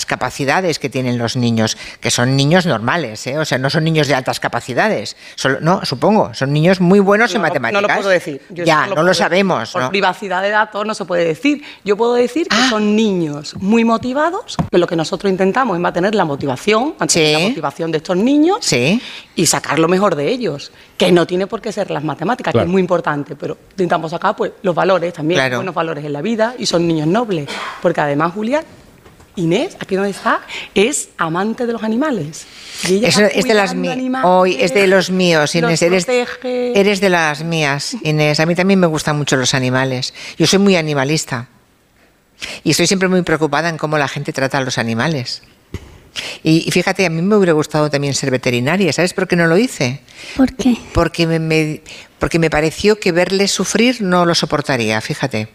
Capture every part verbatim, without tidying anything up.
las capacidades que tienen los niños, que son niños normales, ¿eh? O sea, no son niños de altas capacidades. Son, no, supongo, son niños muy buenos no, en matemáticas. No lo puedo decir. Yo ya, no lo, no lo sabemos. Por ¿no? privacidad de datos no se puede decir. Yo puedo decir que ah. son niños muy motivados, que lo que nosotros intentamos es mantener la motivación, mantener sí. la motivación de estos niños sí. y sacar lo mejor de ellos, que no tiene por qué ser las matemáticas, claro. que es muy importante, pero intentamos sacar pues, los valores también, claro. buenos valores en la vida, y son niños nobles, porque además, Julia, Inés, aquí donde está, es amante de los animales. Y ella Eso, es de las mías. Hoy es de los míos, Inés. Eres, eres de las mías, Inés. A mí también me gustan mucho los animales. Yo soy muy animalista. Y estoy siempre muy preocupada en cómo la gente trata a los animales. Y, y fíjate, a mí me hubiera gustado también ser veterinaria. ¿Sabes por qué no lo hice? ¿Por qué? Porque me, me, porque me pareció que verles sufrir no lo soportaría, fíjate.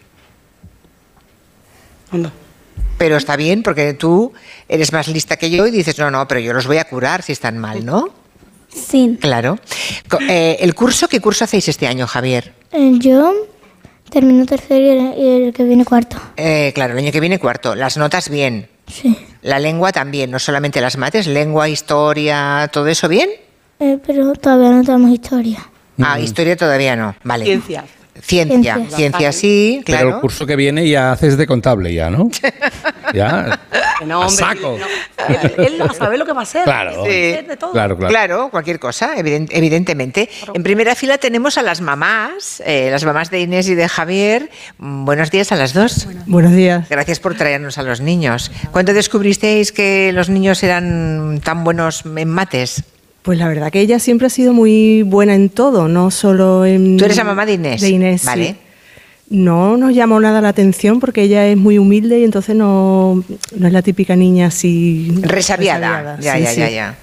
Anda. Pero está bien, porque tú eres más lista que yo y dices, no, no, pero yo los voy a curar si están mal, ¿no? Sí. Claro. Eh, ¿El curso, qué curso hacéis este año, Javier? Eh, yo termino tercero y el que viene cuarto. Eh, claro, el año que viene cuarto. Las notas bien. Sí. La lengua también, no solamente las mates, lengua, historia, ¿todo eso bien? Eh, pero todavía no tenemos historia. Ah, mm. historia todavía no, vale. Ciencia. Ciencia, ciencia, ciencia sí, claro. Pero el curso que viene ya haces de contable ya, ¿no? Ya. No, hombre, saco. No. Él, él no sabe lo que va a ser. Claro, sí. de todo. claro, claro. Claro, cualquier cosa, evident, evidentemente. En primera fila tenemos a las mamás, eh, las mamás de Inés y de Javier. Buenos días a las dos. Bueno. Buenos días. Gracias por traernos a los niños. ¿Cuándo descubristeis que los niños eran tan buenos en mates? Pues la verdad que ella siempre ha sido muy buena en todo, no solo en... ¿Tú eres la mamá de Inés? De Inés, vale. Sí. No nos llamó nada la atención porque ella es muy humilde y entonces no, no es la típica niña así... Resabiada. Ya, sí, ya, sí. ya, ya.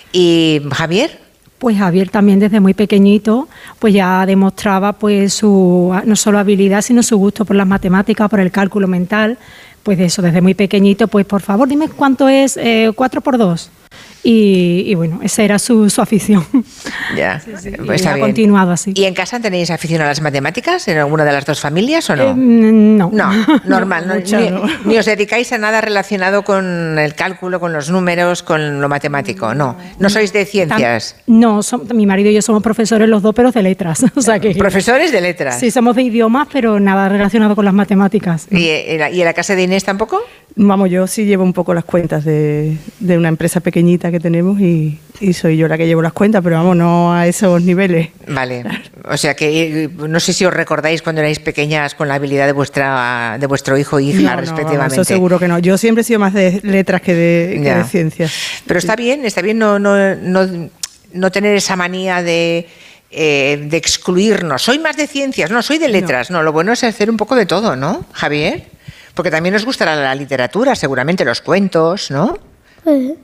¿Y Javier? Pues Javier también desde muy pequeñito pues ya demostraba pues su no solo habilidad sino su gusto por las matemáticas, por el cálculo mental, pues de eso, desde muy pequeñito, pues por favor dime cuánto es eh, cuatro por dos. Y, y bueno, esa era su, su afición. Ya, sí, sí. Pues y está ha bien. continuado así. ¿Y en casa tenéis afición a las matemáticas en alguna de las dos familias o no? Eh, no. No, normal. no, no, mucho, ni, no. ni os dedicáis a nada relacionado con el cálculo, con los números, con lo matemático, no. No sois de ciencias. No, son, mi marido y yo somos profesores los dos, pero de letras. O sea que, ¿Profesores de letras? Sí, somos de idiomas, pero nada relacionado con las matemáticas. ¿Y, y, la, ¿Y en la casa de Inés tampoco? Vamos, yo sí llevo un poco las cuentas de, de una empresa pequeñita que tenemos y, y soy yo la que llevo las cuentas, pero vamos, no a esos niveles. Vale, o sea que no sé si os recordáis cuando erais pequeñas con la habilidad de vuestra de vuestro hijo o hija, no, no, respectivamente. Vamos, eso seguro que no. Yo siempre he sido más de letras que de, que de ciencias. Pero está bien, está bien no, no, no, no tener esa manía de... Eh, de excluirnos. Soy más de ciencias, no, soy de letras. No. no, lo bueno es hacer un poco de todo, ¿no, Javier? Porque también os gustará la literatura, seguramente los cuentos, ¿no? Sí.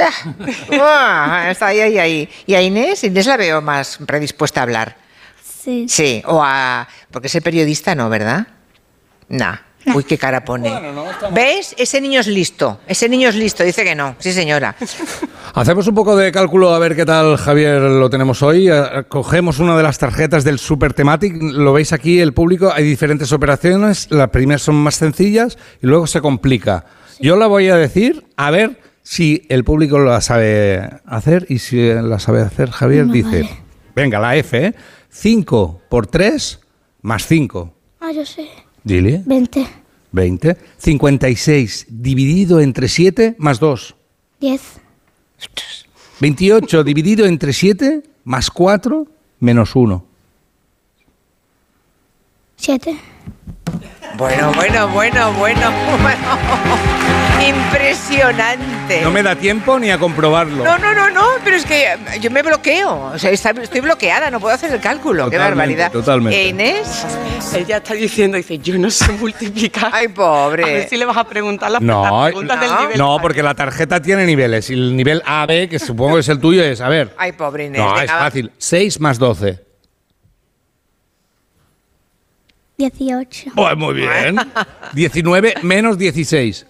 Está ahí, ahí, ahí. Y a Inés, Inés la veo más predispuesta a hablar. Sí. Sí, o a... Porque ser periodista no, ¿verdad? Nah. Uy, qué cara pone. Bueno, no, estamos... ¿Ves? Ese niño es listo. Ese niño es listo. Dice que no. Sí, señora. Hacemos un poco de cálculo a ver qué tal, Javier, lo tenemos hoy. Cogemos una de las tarjetas del Super Thematic. Lo veis aquí, el público. Hay diferentes operaciones. Las primeras son más sencillas y luego se complica. Sí. Yo la voy a decir, a ver si el público la sabe hacer. Y si la sabe hacer, Javier no, dice... Vale. Venga, la F, ¿eh? cinco por tres más cinco. Ah, yo sé. Dile. veinte. veinte. cincuenta y seis dividido entre siete más dos. diez. veintiocho dividido entre siete más cuatro menos uno. siete. Bueno, bueno, bueno, bueno, bueno. Impresionante. No me da tiempo ni a comprobarlo. No, no, no, no, pero es que yo me bloqueo. O sea, estoy bloqueada, no puedo hacer el cálculo. Totalmente, qué barbaridad. Totalmente. ¿E Inés? Ella está diciendo, dice, yo no sé multiplicar. Ay, pobre. A ver si le vas a preguntar las, no, las preguntas no, del nivel. No, porque la tarjeta tiene niveles. Y el nivel A, B, que supongo que es el tuyo, es, a ver. Ay, pobre Inés. No, venga, es fácil. seis más doce. dieciocho. Pues muy bien. diecinueve menos dieciséis.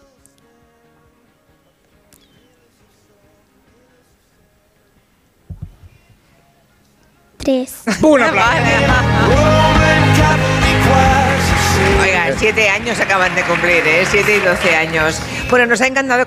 tres. ¡Un aplauso! Oiga, siete años acaban de cumplir, ¿eh? Siete y doce años. Bueno, nos ha encantado